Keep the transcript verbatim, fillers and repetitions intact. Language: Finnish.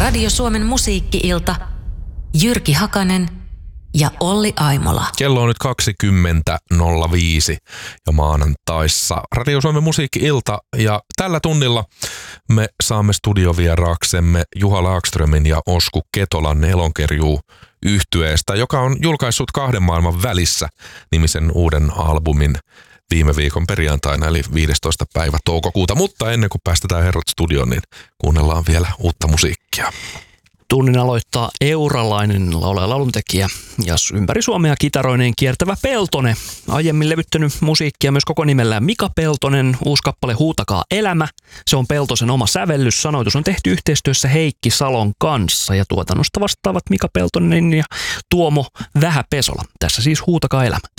Radio Suomen musiikki-ilta, Jyrki Hakanen ja Olli Aimola. Kello on nyt kaksikymmentä nolla viisi ja maanantaissa Radio Suomen musiikki-ilta. Ja tällä tunnilla me saamme studiovieraaksemme Juha Laakströmin ja Osku Ketolan Elonkerjuu -yhtyeestä, joka on julkaissut Kahden maailman välissä -nimisen uuden albumin viime viikon perjantaina, eli viidestoista päivä toukokuuta. Mutta ennen kuin päästetään herrat studioon, niin kuunnellaan vielä uutta musiikkia. Tunnin aloittaa euralainen laulaja lauluntekijä ja ympäri Suomea kitaroineen kiertävä Peltonen. Aiemmin levyttänyt musiikkia myös koko nimellään Mika Peltonen. Uusi kappale Huutakaa elämä. Se on Peltosen oma sävellys. Sanoitus on tehty yhteistyössä Heikki Salon kanssa ja tuotannosta vastaavat Mika Peltonen ja Tuomo Vähäpesola. Tässä siis Huutakaa elämä.